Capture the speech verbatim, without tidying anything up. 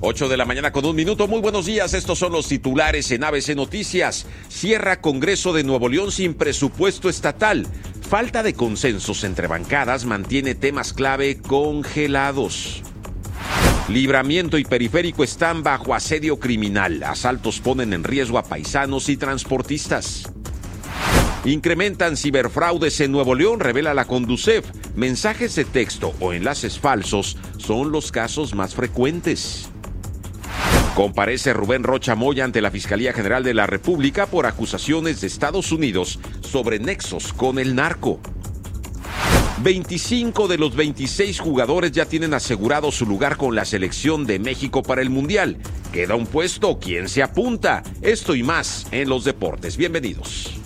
ocho de la mañana con un minuto. Muy buenos días. Estos son los titulares en A B C Noticias. Cierra Congreso de Nuevo León sin presupuesto estatal. Falta de consensos entre bancadas mantiene temas clave congelados. Libramiento y Periférico están bajo asedio criminal. Asaltos ponen en riesgo a paisanos y transportistas. Incrementan ciberfraudes en Nuevo León, revela la Conducef. Mensajes de texto o enlaces falsos son los casos más frecuentes. Comparece Rubén Rocha Moya ante la Fiscalía General de la República por acusaciones de Estados Unidos sobre nexos con el narco. veinticinco de los veintiséis jugadores ya tienen asegurado su lugar con la selección de México para el Mundial. Queda un puesto, ¿quién se apunta? Esto y más en los deportes. Bienvenidos.